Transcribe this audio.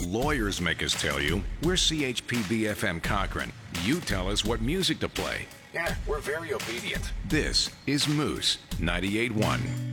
lawyers make us tell you. We're CHPB FM Cochrane. You tell us what music to play. Yeah, we're very obedient. This is Moose 98.1.